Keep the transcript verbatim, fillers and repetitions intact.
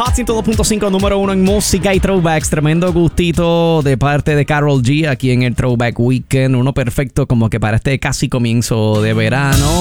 Hot ciento dos punto cinco, número uno en música y throwbacks. Tremendo gustito de parte de Karol G aquí en el Throwback Weekend. Uno perfecto como que para este casi comienzo de verano.